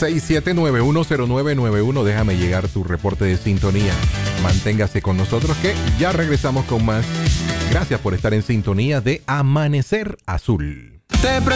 809-679-1091. Déjame llegar tu reporte de sintonía. Manténgase con nosotros que ya regresamos con más. Gracias por estar en sintonía de Amanecer Azul.